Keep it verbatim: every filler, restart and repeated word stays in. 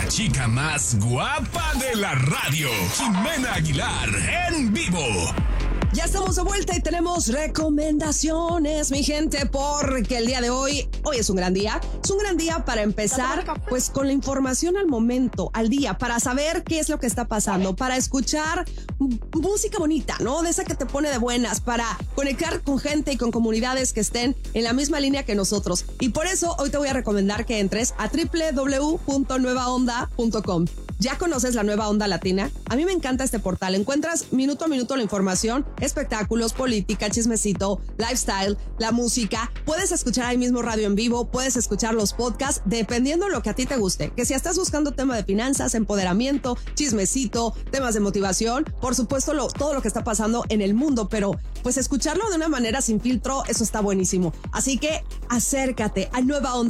la chica más guapa de la radio, Jimena Aguilar, en vivo. Ya estamos de vuelta y tenemos recomendaciones, mi gente, porque el día de hoy, hoy es un gran día. Es un gran día para empezar, pues, con la información al momento, al día, para saber qué es lo que está pasando, para escuchar música bonita, ¿no? De esa que te pone de buenas, para conectar con gente y con comunidades que estén en la misma línea que nosotros. Y por eso hoy te voy a recomendar que entres a doble u doble u doble u punto nueva onda punto com. ¿Ya conoces la Nueva Onda Latina? A mí me encanta este portal. Encuentras minuto a minuto la información, espectáculos, política, chismecito, lifestyle, la música. Puedes escuchar ahí mismo radio en vivo, puedes escuchar los podcasts, dependiendo de lo que a ti te guste. Que si estás buscando tema de finanzas, empoderamiento, chismecito, temas de motivación, por supuesto lo, todo lo que está pasando en el mundo, pero pues escucharlo de una manera sin filtro, eso está buenísimo. Así que acércate a Nueva Onda.